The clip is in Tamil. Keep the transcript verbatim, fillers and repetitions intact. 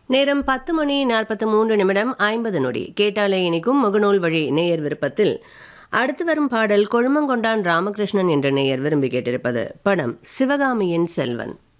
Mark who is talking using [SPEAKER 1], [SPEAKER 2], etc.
[SPEAKER 1] நேரம் பத்து மணி நாற்பத்தி மூன்று நிமிடம் ஐம்பது நொடி. கேட்டாலே இனிக்கும் முகநூல் வழி நேயர் விருப்பத்தில் அடுத்து வரும் பாடல் கொழுமங்கொண்டான் ராமகிருஷ்ணன் என்ற நேயர் விரும்பி கேட்டிருப்பது படம் சிவகாமியின் செல்வன்.